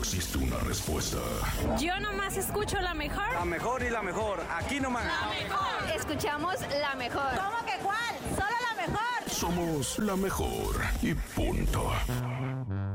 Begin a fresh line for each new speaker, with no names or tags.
existe una respuesta.
Yo nomás escucho la mejor.
La mejor y la mejor. Aquí nomás.
La mejor.
Escuchamos la mejor.
¿Cómo que cuál? Solo la mejor.
Somos la mejor y punto.